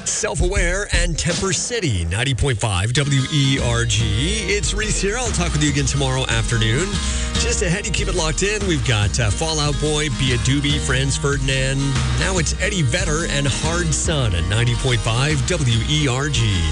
Self-Aware and Temper City, 90.5 WERG. It's Reese here. I'll talk with you again tomorrow afternoon. Just ahead, you keep it locked in. We've got Fall Out Boy, Be a Doobie, Franz Ferdinand. Now it's Eddie Vedder and Hard Sun at 90.5 WERG.